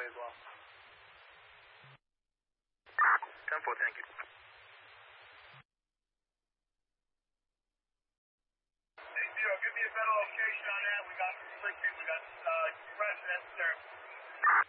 way as well. 10-4, thank you. Hey, Zero, give me a better location on that. We got restricted. We got residents there.